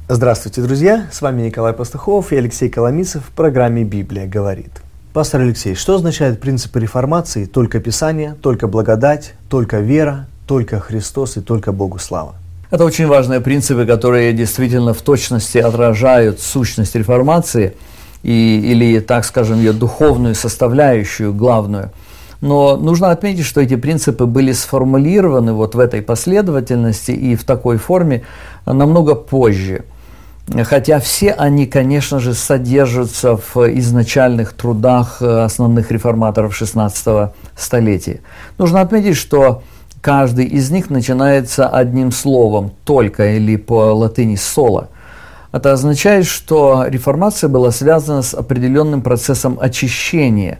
Здравствуйте, друзья! С вами Николай Пастухов и Алексей Коломисов в программе «Библия говорит». Пастор Алексей, что означают принципы реформации «только Писание», «только благодать», «только вера», «только Христос» и «только Богу слава»? Это очень важные принципы, которые действительно в точности отражают сущность реформации или, так скажем, ее духовную составляющую, главную. Но нужно отметить, что эти принципы были сформулированы вот в этой последовательности и в такой форме намного позже. Хотя все они, конечно же, содержатся в изначальных трудах основных реформаторов XVI столетия. Нужно отметить, что каждый из них начинается одним словом «только» или по латыни «соло». Это означает, что реформация была связана с определенным процессом очищения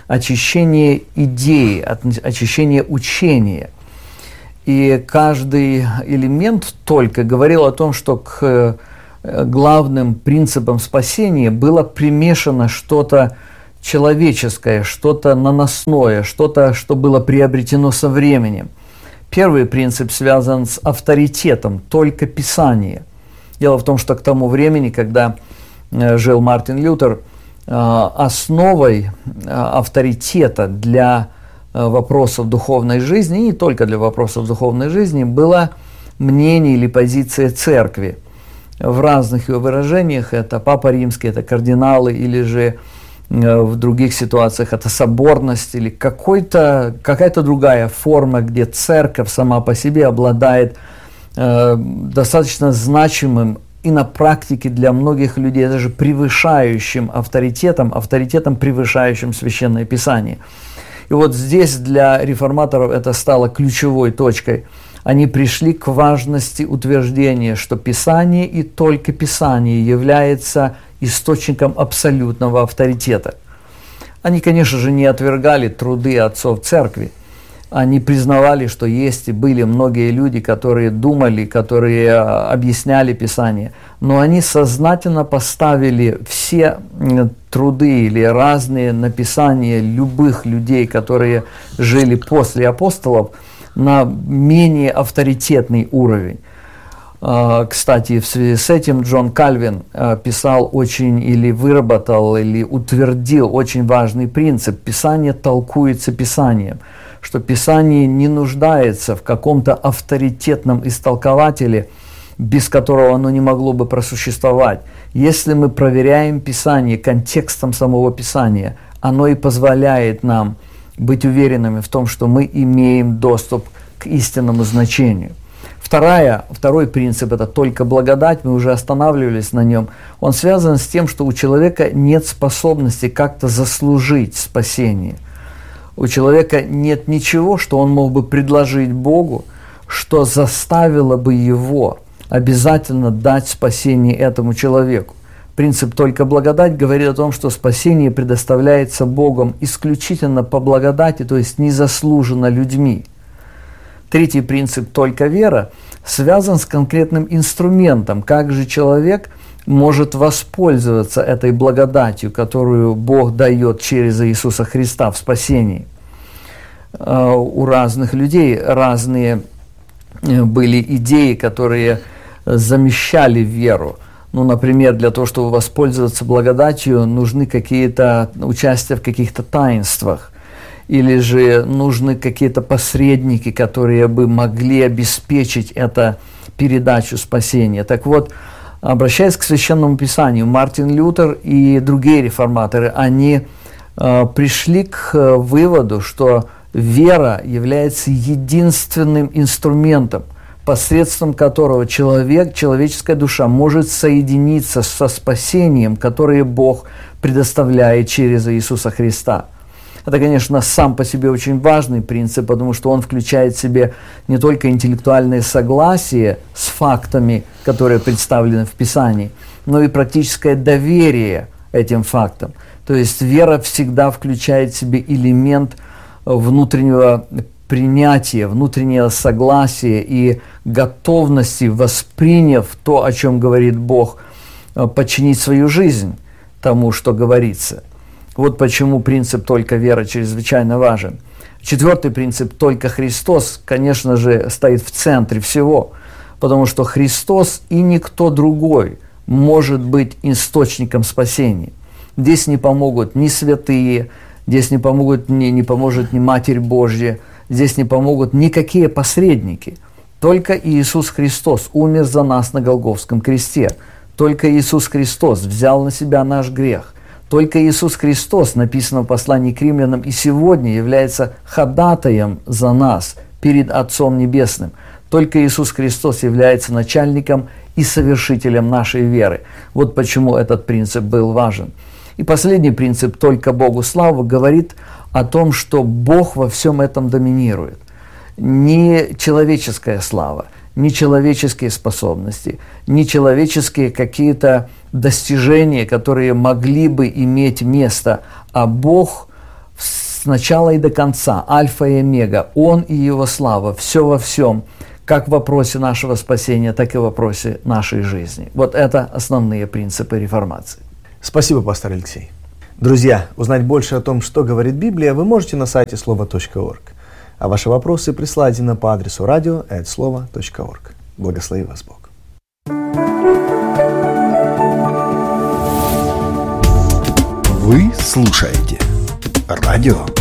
идеи, очищения учения. И каждый элемент «только» говорил о том, что к главным принципам спасения было примешано что-то человеческое, что-то наносное, что-то, что было приобретено со временем. Первый принцип связан с авторитетом, только Писание. Дело в том, что к тому времени, когда жил Мартин Лютер, основой авторитета для вопросов духовной жизни, и не только для вопросов духовной жизни, было мнение или позиция церкви. В разных ее выражениях это Папа Римский, это кардиналы, или же в других ситуациях это соборность, или какая-то другая форма, где церковь сама по себе обладает достаточно значимым и на практике для многих людей даже превышающим авторитетом, превышающим Священное Писание. И вот здесь для реформаторов это стало ключевой точкой. Они пришли к важности утверждения, что Писание и только Писание является источником абсолютного авторитета. Они, конечно же, не отвергали труды отцов церкви. Они признавали, что есть и были многие люди, которые думали, которые объясняли Писание, но они сознательно поставили все труды или разные написания любых людей, которые жили после апостолов, на менее авторитетный уровень. Кстати, в связи с этим Джон Кальвин писал выработал, или утвердил очень важный принцип: Писание толкуется Писанием, что Писание не нуждается в каком-то авторитетном истолкователе, без которого оно не могло бы просуществовать. Если мы проверяем Писание контекстом самого Писания, оно и позволяет нам быть уверенными в том, что мы имеем доступ к истинному значению. Второй принцип – это только благодать, мы уже останавливались на нем. Он связан с тем, что у человека нет способности как-то заслужить спасение. У человека нет ничего, что он мог бы предложить Богу, что заставило бы его обязательно дать спасение этому человеку. Принцип «только благодать» говорит о том, что спасение предоставляется Богом исключительно по благодати, то есть незаслуженно людьми. Третий принцип «только вера» связан с конкретным инструментом, как же человек может воспользоваться этой благодатью, которую Бог дает через Иисуса Христа в спасении. У разных людей разные были идеи, которые замещали веру. Например, для того, чтобы воспользоваться благодатью, нужны какие-то участия в каких-то таинствах, или же нужны какие-то посредники, которые бы могли обеспечить эту передачу спасения. Так вот, обращаясь к Священному Писанию, Мартин Лютер и другие реформаторы, они пришли к выводу, что вера является единственным инструментом, посредством которого человеческая душа может соединиться со спасением, которое Бог предоставляет через Иисуса Христа. Это, конечно, сам по себе очень важный принцип, потому что он включает в себе не только интеллектуальное согласие с фактами, которые представлены в Писании, но и практическое доверие этим фактам. То есть вера всегда включает в себе элемент внутреннего принятия, внутреннего согласия и готовности, восприняв то, о чем говорит Бог, подчинить свою жизнь тому, что говорится. Вот почему принцип «только вера» чрезвычайно важен. Четвертый принцип «только Христос», конечно же, стоит в центре всего, потому что Христос и никто другой может быть источником спасения. Здесь не помогут ни святые, здесь не поможет ни Матерь Божья, здесь не помогут никакие посредники. Только Иисус Христос умер за нас на Голгофском кресте. Только Иисус Христос взял на себя наш грех. Только Иисус Христос, написано в послании к римлянам, и сегодня является ходатаем за нас перед Отцом Небесным. Только Иисус Христос является начальником и совершителем нашей веры. Вот почему этот принцип был важен. И последний принцип «только Богу слава» говорит о том, что Бог во всем этом доминирует. Не человеческая слава, не человеческие способности, не человеческие какие-то достижения, которые могли бы иметь место, а Бог с начала и до конца, альфа и омега, Он и Его слава, все во всем, как в вопросе нашего спасения, так и в вопросе нашей жизни. Вот это основные принципы реформации. Спасибо, пастор Алексей. Друзья, узнать больше о том, что говорит Библия, вы можете на сайте слово.орг. А ваши вопросы присылайте нам по адресу radio@slovo.org. Благослови вас Бог. Вы слушаете радио